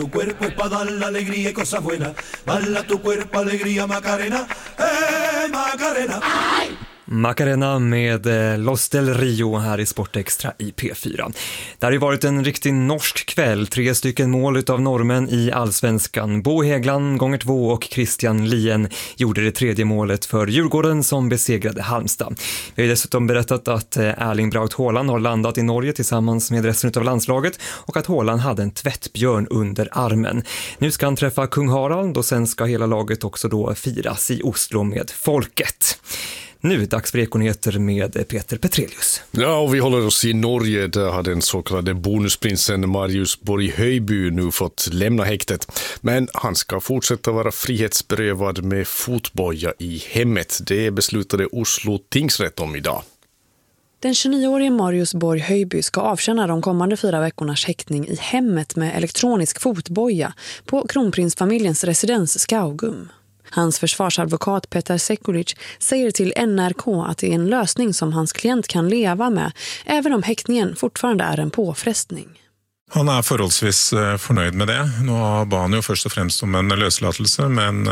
Tu cuerpo es para dar la alegría y cosas buenas. Bala tu cuerpo, alegría, Macarena. Macarena. Macarena med Los del Rio här i Sportextra i P4. Det har ju varit en riktig norsk kväll. 3 stycken mål utav normen i allsvenskan. Bo Hägland gånger 2 och Christian Lien gjorde det 3:e målet för Djurgården som besegrade Halmstad. Vi har dessutom berättat att Erling Braut Haaland har landat i Norge tillsammans med resten av landslaget och att Haaland hade en tvättbjörn under armen. Nu ska han träffa kung Harald och sen ska hela laget också då firas i Oslo med folket. Nu dags för Ekonyheter med Peter Petrelius. Ja, och vi håller oss i Norge. Där har den så kallade bonusprinsen Marius Borg Høiby nu fått lämna häktet. Men han ska fortsätta vara frihetsberövad med fotboja i hemmet. Det beslutade Oslo tingsrätt om idag. Den 29-årige Marius Borg Høiby ska avtjäna de kommande 4 veckornas häktning i hemmet med elektronisk fotboja på kronprinsfamiljens residens Skaugum. Hans försvarsadvokat Petar Sekulic säger till NRK att det är en lösning som hans klient kan leva med, även om häktningen fortfarande är en påfrestning. Han är förhållsvis förnöjd med det. Nu bad han ju först och främst om en löslatelse, men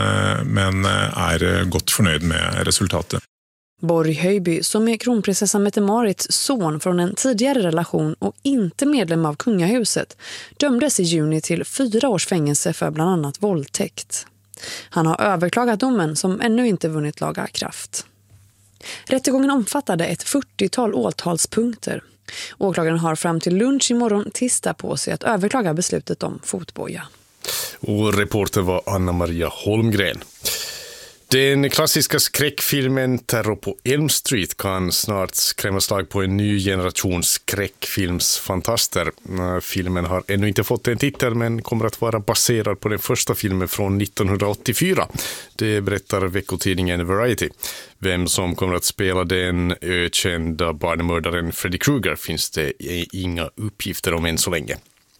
är gott förnöjd med resultatet. Borg Høiby, som är kronprinsessa Mette-Marits son från en tidigare relation och inte medlem av kungahuset, dömdes i juni till 4 års fängelse för bland annat våldtäkt. Han har överklagat domen som ännu inte vunnit laga kraft. Rättegången omfattade ett 40-tal åtalspunkter. Åklagaren har fram till lunch imorgon tisdag på sig att överklaga beslutet om fotboja. Och reporter var Anna-Maria Holmgren. Den klassiska skräckfilmen Terror på Elm Street kan snart skrämma slag på en ny generation skräckfilmsfantaster. Filmen har ännu inte fått en titel men kommer att vara baserad på den första filmen från 1984. Det berättar veckotidningen Variety. Vem som kommer att spela den ökända barnmördaren Freddy Krueger finns det inga uppgifter om än så länge.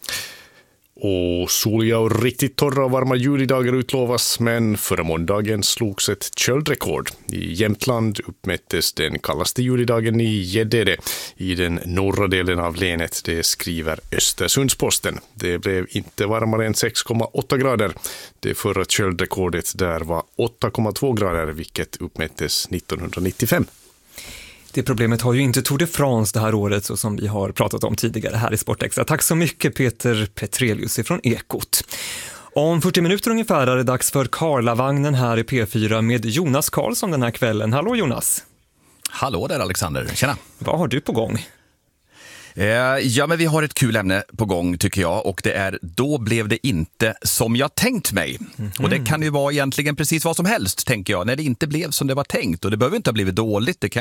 Och soliga och riktigt torra och varma julidagar utlovas, men förra måndagen slogs ett köldrekord. I Jämtland uppmättes den kallaste julidagen i Gäddede i den norra delen av länet, det skriver Östersundsposten. Det blev inte varmare än 6,8 grader. Det förra köldrekordet där var 8,2 grader, vilket uppmättes 1995. Det problemet har ju inte Tour de France det här året så som vi har pratat om tidigare här i Sportextra. Tack så mycket Peter Petrelius från Ekot. Om 40 minuter ungefär är det dags för Karlavagnen här i P4 med Jonas Karlsson den här kvällen. Hallå Jonas! Hallå där Alexander, tjena! Vad har du på gång? Ja, men vi har ett kul ämne på gång tycker jag, och det är Då blev det inte som jag tänkt mig. Och det kan ju vara egentligen precis vad som helst tänker jag, när det inte blev som det var tänkt, och det behöver inte ha blivit dåligt, det kan